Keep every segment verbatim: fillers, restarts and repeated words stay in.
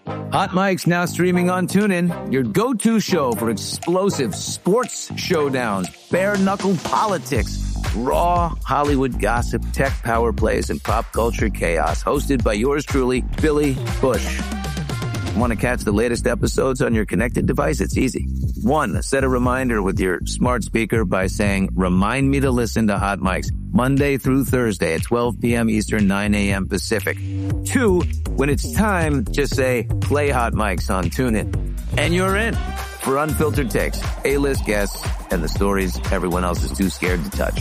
Hot Mic's now streaming on TuneIn, your go-to show for explosive sports showdowns, bare-knuckle politics, raw Hollywood gossip, tech power plays, and pop culture chaos. Hosted by yours truly, Billy Bush. Want to catch the latest episodes on your connected device? It's easy. One, set a reminder with your smart speaker by saying, remind me to listen to Hot Mics Monday through Thursday at twelve p.m. Eastern, nine a.m. Pacific. Two, when it's time, just say, play Hot Mics on TuneIn. And you're in for unfiltered takes, A-list guests, and the stories everyone else is too scared to touch.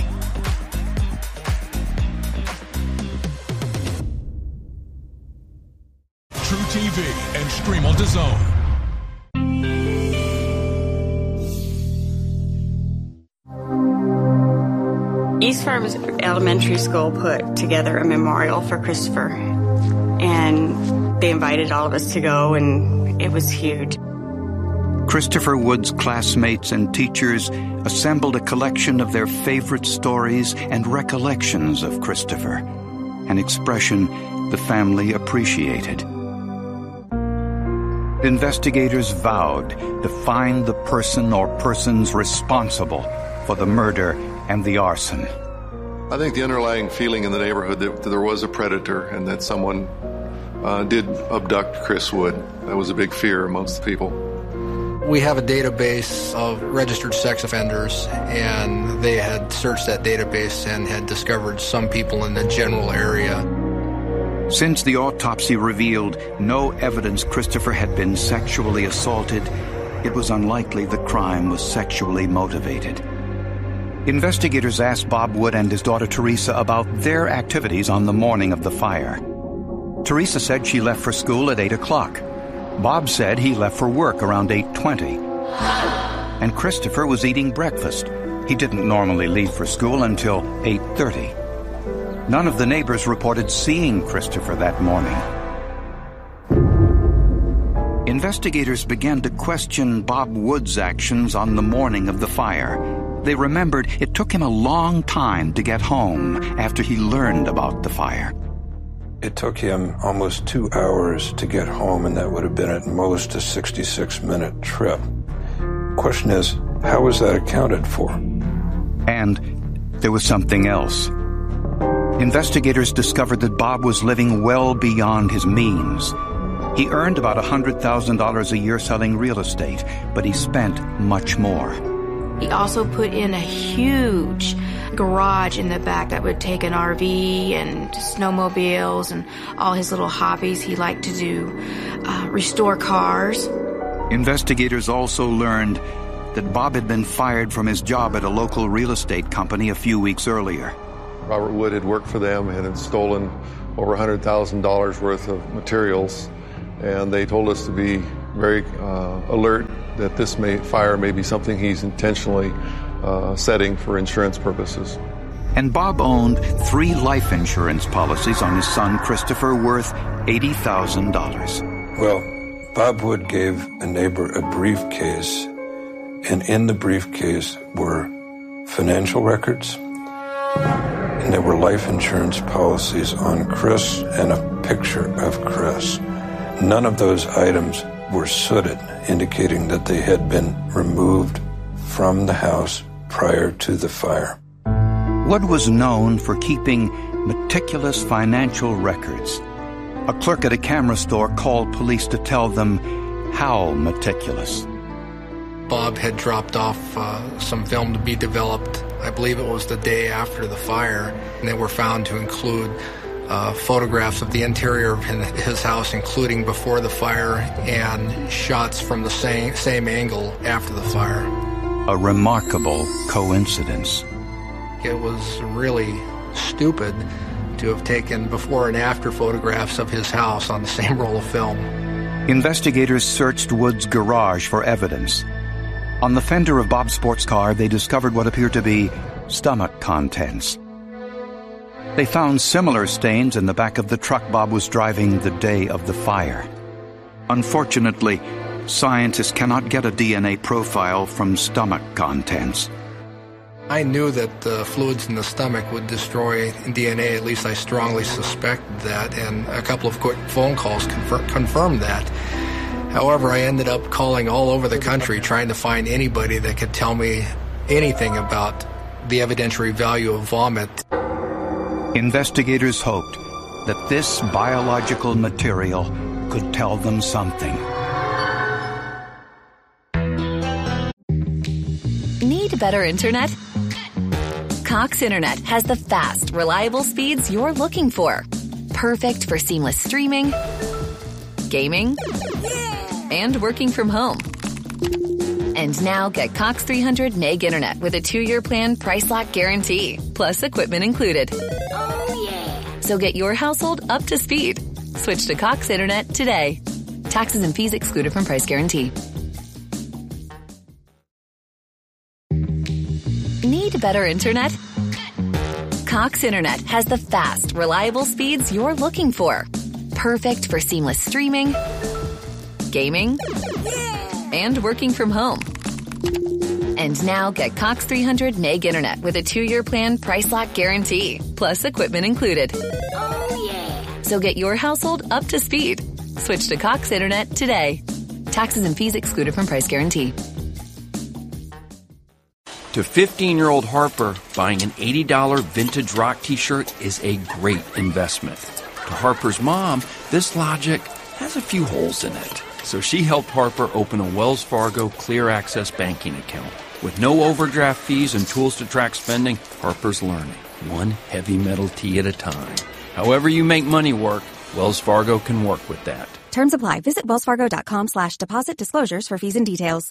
True T V and stream on DAZN. East Farms Elementary School put together a memorial for Christopher, and they invited all of us to go, and it was huge. Christopher Wood's classmates and teachers assembled a collection of their favorite stories and recollections of Christopher, an expression the family appreciated. Investigators vowed to find the person or persons responsible for the murder and the arson. I think the underlying feeling in the neighborhood that, that there was a predator and that someone uh, did abduct Chris Wood. That was a big fear amongst the people. We have a database of registered sex offenders, and they had searched that database and had discovered some people in the general area. Since the autopsy revealed no evidence Christopher had been sexually assaulted, it was unlikely the crime was sexually motivated. Investigators asked Bob Wood and his daughter Teresa about their activities on the morning of the fire. Teresa said she left for school at eight o'clock. Bob said he left for work around eight twenty. And Christopher was eating breakfast. He didn't normally leave for school until eight thirty. None of the neighbors reported seeing Christopher that morning. Investigators began to question Bob Wood's actions on the morning of the fire. They remembered it took him a long time to get home after he learned about the fire. It took him almost two hours to get home, and that would have been at most a sixty-six minute trip. Question is, how was that accounted for? And there was something else. Investigators discovered that Bob was living well beyond his means. He earned about one hundred thousand dollars a year selling real estate, but he spent much more. He also put in a huge garage in the back that would take an R V and snowmobiles and all his little hobbies. He liked to do uh, restore cars. Investigators also learned that Bob had been fired from his job at a local real estate company a few weeks earlier. Robert Wood had worked for them and had stolen over one hundred thousand dollars worth of materials, and they told us to be very uh, alert that this may, fire may be something he's intentionally uh, setting for insurance purposes. And Bob owned three life insurance policies on his son Christopher worth eighty thousand dollars. Well, Bob Wood gave a neighbor a briefcase, and in the briefcase were financial records, and there were life insurance policies on Chris and a picture of Chris. None of those items were sooted, indicating that they had been removed from the house prior to the fire. Wood was known for keeping meticulous financial records. A clerk at a camera store called police to tell them how meticulous. Bob had dropped off uh, some film to be developed. I believe it was the day after the fire, and they were found to include uh, photographs of the interior of his house, including before the fire, and shots from the same, same angle after the fire. A remarkable coincidence. It was really stupid to have taken before and after photographs of his house on the same roll of film. Investigators searched Wood's garage for evidence. On the fender of Bob's sports car, they discovered what appeared to be stomach contents. They found similar stains in the back of the truck Bob was driving the day of the fire. Unfortunately, scientists cannot get a D N A profile from stomach contents. I knew that the fluids in the stomach would destroy D N A. At least I strongly suspected that, and a couple of quick phone calls confir- confirmed that. However, I ended up calling all over the country trying to find anybody that could tell me anything about the evidentiary value of vomit. Investigators hoped that this biological material could tell them something. Need better internet? Cox Internet has the fast, reliable speeds you're looking for. Perfect for seamless streaming, gaming, and working from home. And now get Cox three hundred meg internet with a two-year plan price lock guarantee, plus equipment included. Oh, yeah. So get your household up to speed. Switch to Cox Internet today. Taxes and fees excluded from price guarantee. Need better internet? Cox Internet has the fast, reliable speeds you're looking for. Perfect for seamless streaming, gaming, and working from home. And now get Cox three hundred meg internet with a two-year plan price lock guarantee, plus equipment included. Oh, yeah. So get your household up to speed. Switch to Cox Internet today. Taxes and fees excluded from price guarantee. To fifteen-year-old Harper, buying an eighty dollars vintage rock t-shirt is a great investment. To Harper's mom, this logic has a few holes in it. So she helped Harper open a Wells Fargo Clear Access banking account. With no overdraft fees and tools to track spending, Harper's learning, one heavy metal tee at a time. However you make money work, Wells Fargo can work with that. Terms apply. Visit wellsfargo.com slash deposit disclosures for fees and details.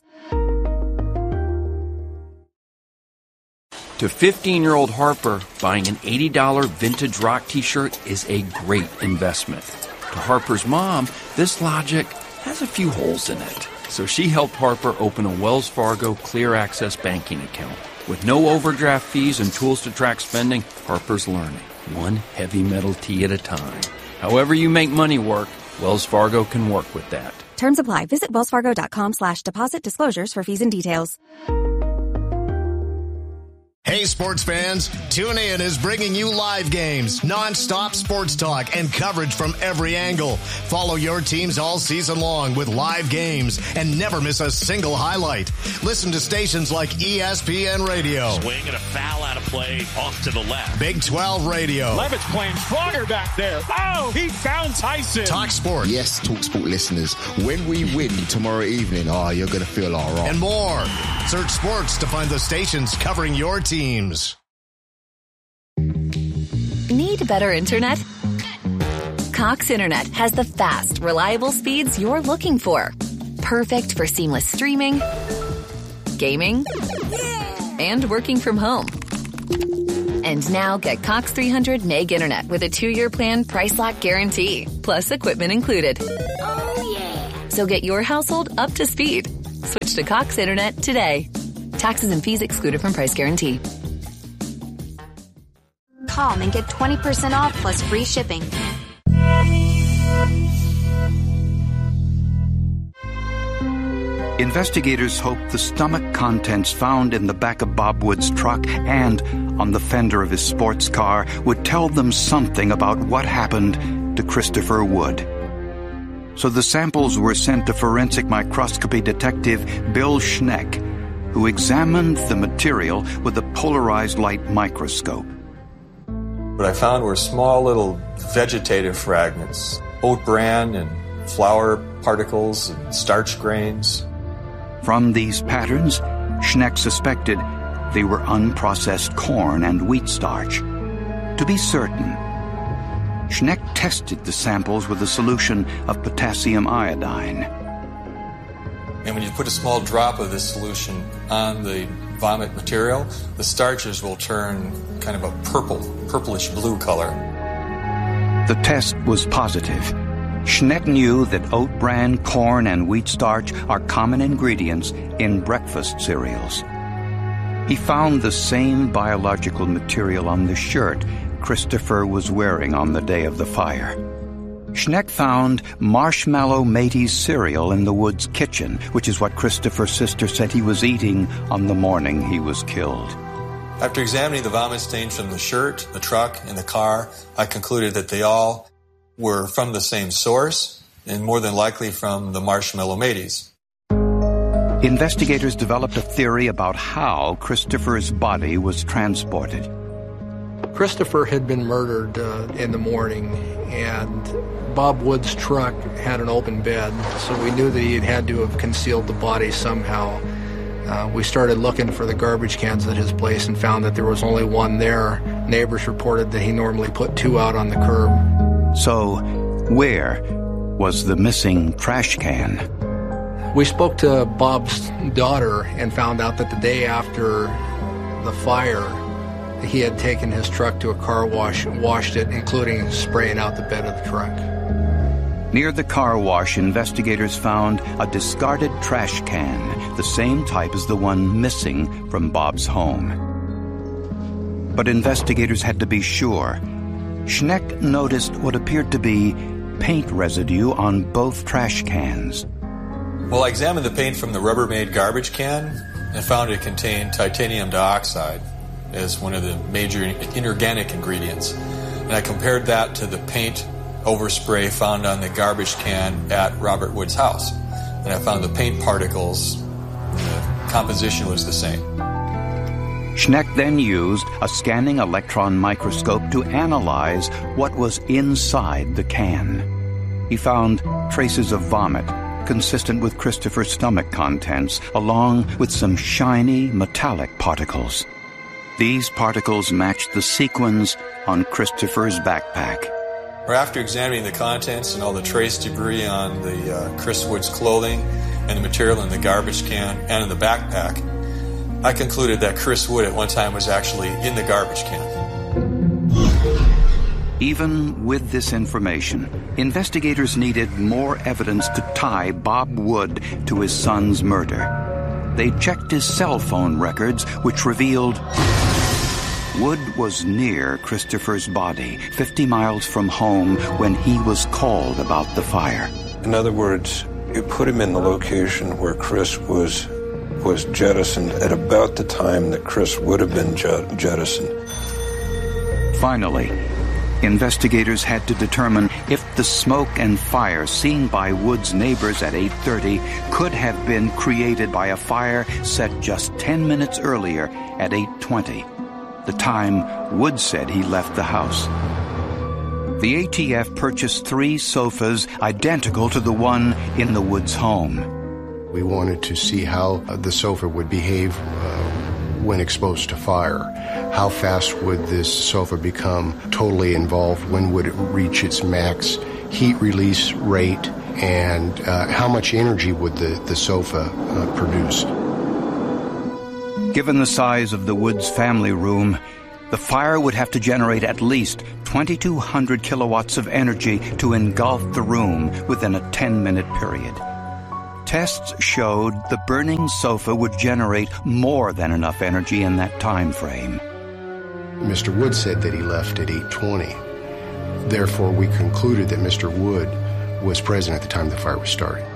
To fifteen-year-old Harper, buying an eighty dollars vintage rock t-shirt is a great investment. To Harper's mom, this logic has a few holes in it. So she helped Harper open a Wells Fargo Clear Access banking account. With no overdraft fees and tools to track spending, Harper's learning, one heavy metal tee at a time. However you make money work, Wells Fargo can work with that. Terms apply. Visit wellsfargo.com slash deposit disclosures for fees and details. Hey, sports fans, TuneIn is bringing you live games, non-stop sports talk, and coverage from every angle. Follow your teams all season long with live games and never miss a single highlight. Listen to stations like E S P N Radio. Swing and a foul out of play off to the left. Big twelve Radio. Levitt's playing stronger back there. Oh, he found Tyson. Talk Sport. Yes, Talk Sport listeners, when we win tomorrow evening, oh, you're going to feel all right. And more. Search sports to find the stations covering your team. Teams. Need better internet? Cox Internet has the fast, reliable speeds you're looking for. Perfect for seamless streaming, gaming, and working from home. And now get Cox three hundred meg internet with a two-year plan price lock guarantee, plus equipment included. Oh, yeah. So get your household up to speed. Switch to Cox Internet today. Taxes and fees excluded from price guarantee. Calm and get twenty percent off plus free shipping. Investigators hoped the stomach contents found in the back of Bob Wood's truck and on the fender of his sports car would tell them something about what happened to Christopher Wood. So the samples were sent to forensic microscopy detective Bill Schneck, who examined the material with a polarized light microscope. What I found were small little vegetative fragments, oat bran and flour particles and starch grains. From these patterns, Schneck suspected they were unprocessed corn and wheat starch. To be certain, Schneck tested the samples with a solution of potassium iodine. And when you put a small drop of this solution on the vomit material, the starches will turn kind of a purple, purplish blue color. The test was positive. Schneck knew that oat bran, corn, and wheat starch are common ingredients in breakfast cereals. He found the same biological material on the shirt Christopher was wearing on the day of the fire. Schneck found Marshmallow Matey's cereal in the Woods kitchen, which is what Christopher's sister said he was eating on the morning he was killed. After examining the vomit stains from the shirt, the truck, and the car, I concluded that they all were from the same source and more than likely from the Marshmallow Mateys. Investigators developed a theory about how Christopher's body was transported. Christopher had been murdered uh, in the morning, and Bob Wood's truck had an open bed, so we knew that he had to have concealed the body somehow. Uh, we started looking for the garbage cans at his place and found that there was only one there. Neighbors reported that he normally put two out on the curb. So, where was the missing trash can? We spoke to Bob's daughter and found out that the day after the fire, he had taken his truck to a car wash, washed it, including spraying out the bed of the truck. Near the car wash, investigators found a discarded trash can, the same type as the one missing from Bob's home. But investigators had to be sure. Schneck noticed what appeared to be paint residue on both trash cans. Well, I examined the paint from the Rubbermaid garbage can and found it contained titanium dioxide as one of the major inorganic ingredients. And I compared that to the paint overspray found on the garbage can at Robert Wood's house. And I found the paint particles, the composition was the same. Schneck then used a scanning electron microscope to analyze what was inside the can. He found traces of vomit, consistent with Christopher's stomach contents, along with some shiny metallic particles. These particles matched the sequins on Christopher's backpack. After examining the contents and all the trace debris on the uh, Chris Wood's clothing and the material in the garbage can and in the backpack, I concluded that Chris Wood at one time was actually in the garbage can. Even with this information, investigators needed more evidence to tie Bob Wood to his son's murder. They checked his cell phone records, which revealed Wood was near Christopher's body, fifty miles from home, when he was called about the fire. In other words, you put him in the location where Chris was was jettisoned at about the time that Chris would have been jet- jettisoned. Finally, investigators had to determine if the smoke and fire seen by Wood's neighbors at eight thirty could have been created by a fire set just ten minutes earlier at eight twenty. The time Wood said he left the house. The A T F purchased three sofas identical to the one in the Woods home. We wanted to see how the sofa would behave uh, when exposed to fire. How fast would this sofa become totally involved? When would it reach its max heat release rate? And uh, how much energy would the, the sofa uh, produce? Given the size of the Woods family room, the fire would have to generate at least twenty-two hundred kilowatts of energy to engulf the room within a ten-minute period. Tests showed the burning sofa would generate more than enough energy in that time frame. Mister Wood said that he left at eight twenty. Therefore, we concluded that Mister Wood was present at the time the fire was starting.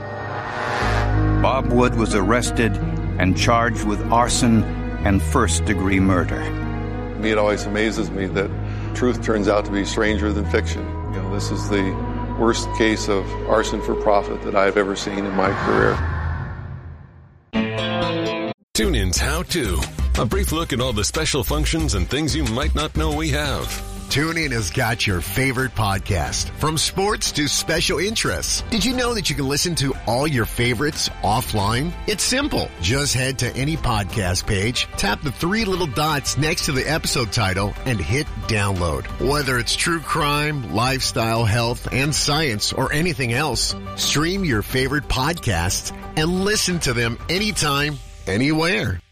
Bob Wood was arrested and charged with arson and first-degree murder. Me, it always amazes me that truth turns out to be stranger than fiction. You know, this is the worst case of arson for profit that I've ever seen in my career. TuneIn's How To. A brief look at all the special functions and things you might not know we have. TuneIn has got your favorite podcast, from sports to special interests. Did you know that you can listen to all your favorites offline? It's simple. Just head to any podcast page, tap the three little dots next to the episode title, and hit download. Whether it's true crime, lifestyle, health, and science, or anything else, stream your favorite podcasts and listen to them anytime, anywhere.